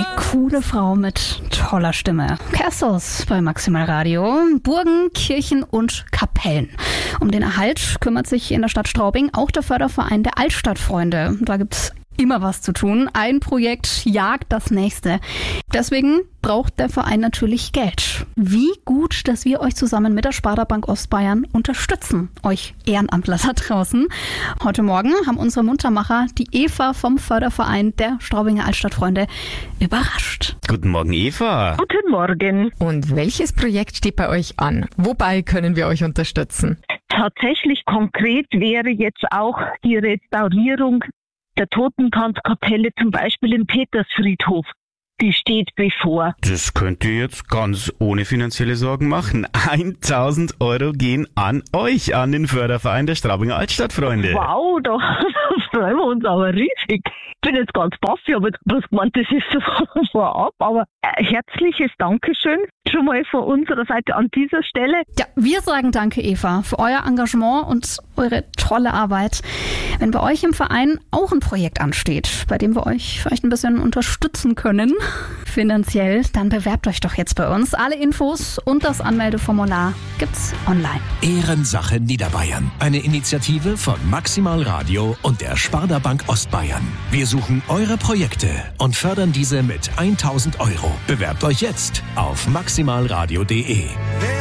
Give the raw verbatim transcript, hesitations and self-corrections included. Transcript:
coole Frau mit toller Stimme. Castles bei Maximal Radio. Burgen, Kirchen und Kapellen. Um den Erhalt kümmert sich in der Stadt Straubing auch der Förderverein der Altstadtfreunde. Da gibt's immer was zu tun. Ein Projekt jagt das nächste. Deswegen braucht der Verein natürlich Geld. Wie gut, dass wir euch zusammen mit der Sparda-Bank Ostbayern unterstützen, euch Ehrenamtler da draußen. Heute Morgen haben unsere Muntermacher die Eva vom Förderverein der Straubinger Altstadtfreunde überrascht. Guten Morgen, Eva. Guten Morgen. Und welches Projekt steht bei euch an? Wobei können wir euch unterstützen? Tatsächlich konkret wäre jetzt auch die Restaurierung der Totenkranzkapelle, zum Beispiel im Petersfriedhof. Die steht bevor. Das könnt ihr jetzt ganz ohne finanzielle Sorgen machen. tausend Euro gehen an euch, an den Förderverein der Straubinger Altstadtfreunde. Wow, da freuen wir uns aber riesig. Ich bin jetzt ganz baff, ich habe jetzt bloß gemeint, das ist so vorab, aber äh, herzliches Dankeschön schon mal von unserer Seite an dieser Stelle. Ja, wir sagen danke, Eva, für euer Engagement und eure tolle Arbeit. Wenn bei euch im Verein auch ein Projekt ansteht, bei dem wir euch vielleicht ein bisschen unterstützen können, finanziell, dann bewerbt euch doch jetzt bei uns. Alle Infos und das Anmeldeformular gibt's online. Ehrensache Niederbayern. Eine Initiative von Maximal Radio und der Sparda Bank Ostbayern. Wir suchen eure Projekte und fördern diese mit tausend Euro. Bewerbt euch jetzt auf maximalradio punkt de.